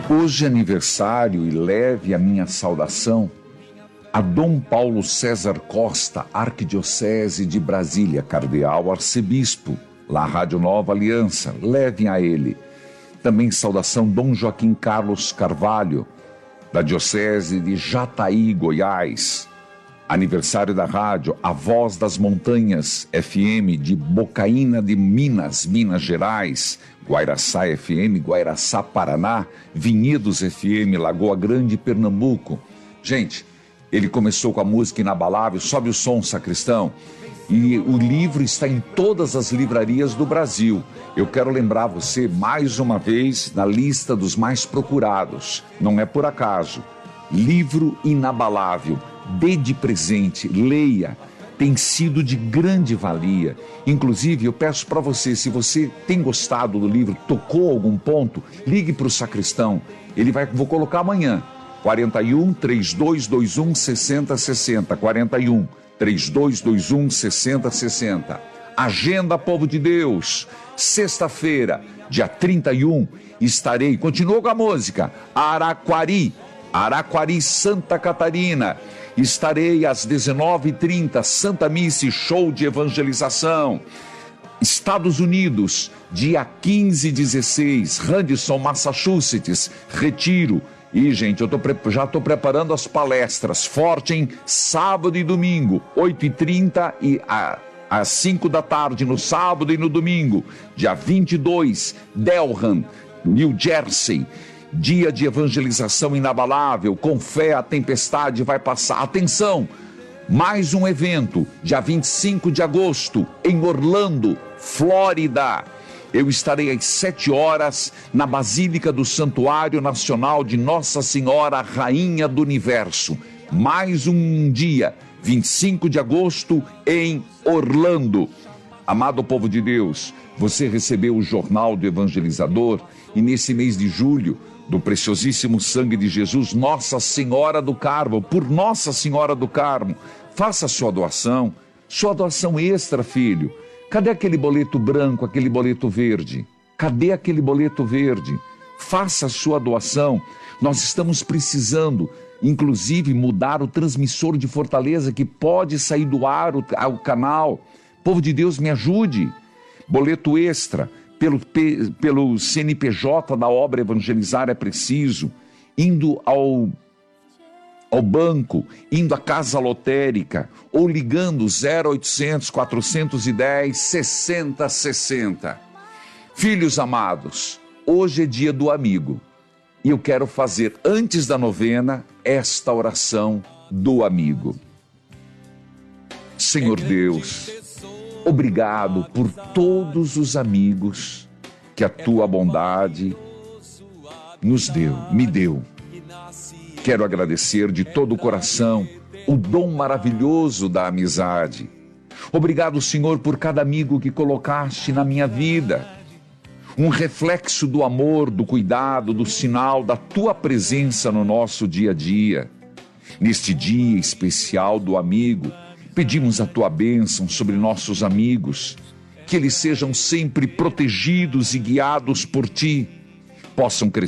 Hoje é aniversário e leve a minha saudação a Dom Paulo César Costa, Arquidiocese de Brasília, Cardeal Arcebispo, lá Rádio Nova Aliança, levem a ele. Também saudação Dom Joaquim Carlos Carvalho, da Diocese de Jataí, Goiás. Aniversário da rádio A Voz das Montanhas, FM de Bocaina de Minas, Minas Gerais, Guairaçá FM, Guairaçá, Paraná, Vinhedos FM, Lagoa Grande, Pernambuco. Gente, ele começou com a música Inabalável, sobe o som, sacristão, e o livro está em todas as livrarias do Brasil. Eu quero lembrar você, mais uma vez, na lista dos mais procurados, não é por acaso. Livro Inabalável, dê de presente, leia, tem sido de grande valia. Inclusive, eu peço para você, se você tem gostado do livro, tocou algum ponto, ligue para o sacristão, vou colocar amanhã, 41 3221 6060, 41 3221 6060. Agenda, povo de Deus, sexta-feira, dia 31, estarei, continua com a música, Araquari, Santa Catarina. Estarei às 19h30, Santa Missa e show de evangelização. Estados Unidos, dia 15 e 16, Radisson, Massachusetts, retiro. E, gente, já estou preparando as palestras, forte em sábado e domingo, 8h30 e às 5 da tarde, no sábado e no domingo. Dia 22, Delran, New Jersey. Dia de evangelização inabalável, com fé a tempestade vai passar. Atenção, mais um evento, dia 25 de agosto, em Orlando, Flórida. Eu estarei às 7 horas na Basílica do Santuário Nacional de Nossa Senhora, Rainha do Universo. Mais um dia, 25 de agosto, em Orlando. Amado povo de Deus, você recebeu o Jornal do Evangelizador e nesse mês de julho, do preciosíssimo sangue de Jesus, Nossa Senhora do Carmo, por Nossa Senhora do Carmo, faça sua doação extra, filho. Cadê aquele boleto branco, aquele boleto verde? Cadê aquele boleto verde? Faça sua doação. Nós estamos precisando, inclusive, mudar o transmissor de Fortaleza, que pode sair do ar o canal. Povo de Deus, me ajude. Boleto extra. Pelo CNPJ da obra Evangelizar é Preciso, indo ao banco, indo à casa lotérica, ou ligando 0800 410 6060. Filhos amados, hoje é dia do amigo, e eu quero fazer, antes da novena, esta oração do amigo. Senhor Deus, obrigado por todos os amigos que a tua bondade me deu. Quero agradecer de todo o coração o dom maravilhoso da amizade. Obrigado, Senhor, por cada amigo que colocaste na minha vida. Um reflexo do amor, do cuidado, do sinal da tua presença no nosso dia a dia. Neste dia especial do amigo, pedimos a tua bênção sobre nossos amigos, que eles sejam sempre protegidos e guiados por ti, possam crescer